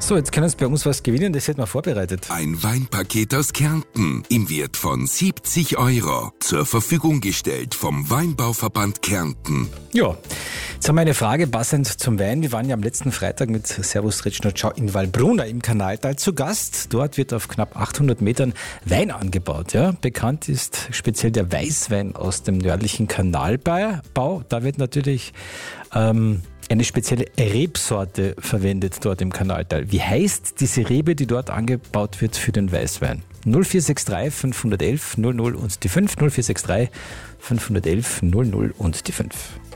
So, jetzt können Sie bei uns was gewinnen, das hätten wir vorbereitet. Ein Weinpaket aus Kärnten im Wert von 70 € zur Verfügung gestellt vom Weinbauverband Kärnten. Ja, jetzt haben wir eine Frage passend zum Wein. Wir waren ja am letzten Freitag mit Servus Retschner Ciao in Wallbrunn im Kanaltal zu Gast. Dort wird auf knapp 800 Metern Wein angebaut. Ja, bekannt ist speziell der Weißwein aus dem nördlichen Kanalbau. Da wird natürlich eine spezielle Rebsorte verwendet dort im Kanaltal. Wie heißt diese Rebe, die dort angebaut wird für den Weißwein? 0463 511 00 und die 5. 0463 511 00 und die 5.